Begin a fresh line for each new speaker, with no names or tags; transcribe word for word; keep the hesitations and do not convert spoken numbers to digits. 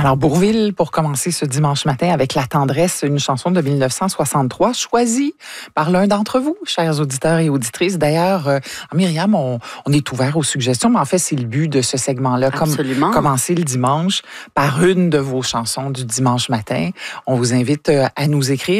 Alors, Bourvil, pour commencer ce dimanche matin avec La tendresse, une chanson de mille neuf cent soixante-trois, choisie par l'un d'entre vous, chers auditeurs et auditrices. D'ailleurs, euh, Myriam, on, on est ouvert aux suggestions, mais en fait, c'est le but de ce segment-là.
Absolument.
Comme, commencer le dimanche par une de vos chansons du dimanche matin. On vous invite à nous écrire.